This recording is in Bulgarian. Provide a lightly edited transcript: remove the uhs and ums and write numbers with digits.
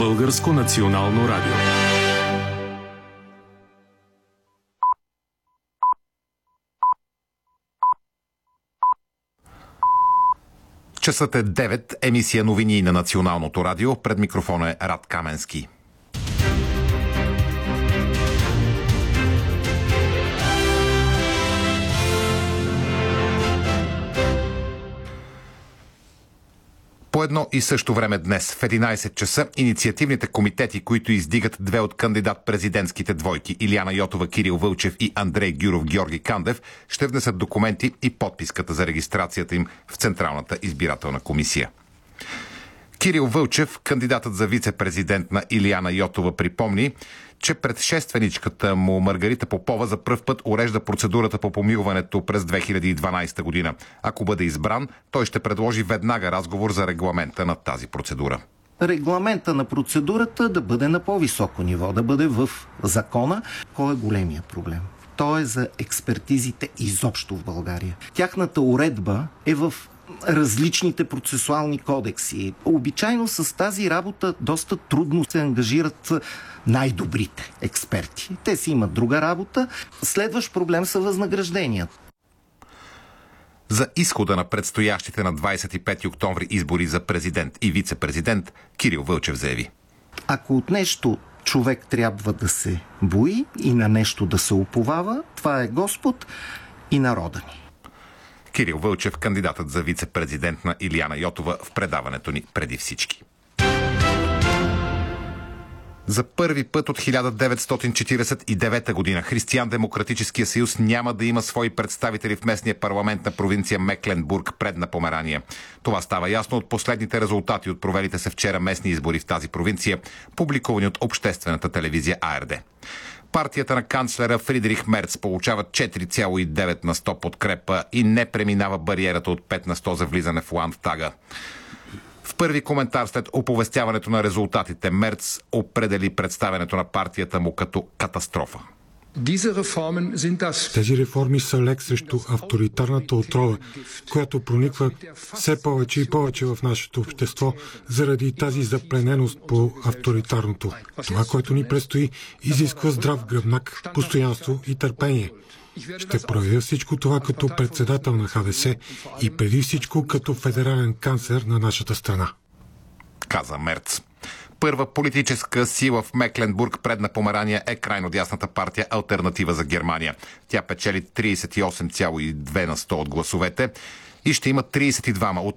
Българско национално радио. Часът е 9, емисия новини на Националното радио. Пред микрофона е Рад Каменски. По едно и също време днес, в 11 часа, инициативните комитети, които издигат две от кандидат-президентските двойки, Илияна Йотова, Кирил Вълчев и Андрей Гюров, Георги Кандев, ще внесат документи и подписката за регистрацията им в Централната избирателна комисия. Кирил Вълчев, кандидатът за вице-президент на Илияна Йотова, припомни, че предшественичката му Маргарита Попова за пръв път урежда процедурата по помилването през 2012 година. Ако бъде избран, той ще предложи веднага разговор за регламента на тази процедура. Регламента на процедурата да бъде на по-високо ниво, да бъде в закона. Кой е големия проблем? Той е за експертизите изобщо в България. Тяхната уредба е в различните процесуални кодекси. Обичайно с тази работа доста трудно се ангажират най-добрите експерти. Те си имат друга работа. Следващ проблем са възнагражденията. За изхода на предстоящите на 25 октомври избори за президент и вице-президент, Кирил Вълчев заяви: ако от нещо човек трябва да се бои и на нещо да се уповава, това е Господ и народа ни. Кирил Вълчев, кандидатът за вице-президент на Илияна Йотова, в предаването ни Преди всички. За първи път от 1949 година Християн-демократическия съюз няма да има свои представители в местния парламент на провинция Мекленбург, Предна Померания. Това става ясно от последните резултати от провелите се вчера местни избори в тази провинция, публикувани от обществената телевизия АРД. Партията на канцлера Фридрих Мерц получава 4,9 на 100 подкрепа и не преминава бариерата от 5 на 100 за влизане в Ландтага. В първи коментар след оповестяването на резултатите, Мерц определи представянето на партията му като катастрофа. Тези реформи са лек срещу авторитарната отрова, която прониква все повече и повече в нашето общество заради тази заплененост по авторитарното. Това, което ни предстои, изисква здрав гръбнак, постоянство и търпение. Ще проявя всичко това като председател на ХДС и преди всичко като федерален канцлер на нашата страна, каза Мерц. Първа политическа сила в Мекленбург, Предна Померания, е крайно дясната партия Алтернатива за Германия. Тя печели 38,2 на 100 от гласовете и ще има 32 от